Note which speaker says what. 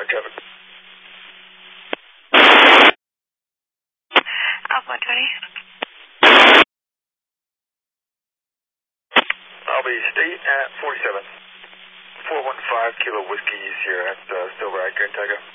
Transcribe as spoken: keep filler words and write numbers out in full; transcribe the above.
Speaker 1: Flight traffic.
Speaker 2: Alpha twenty.
Speaker 1: I'll be state at forty-seven. four one five Kilo Whiskey Sierra. That's uh, still right, Grand Tiger.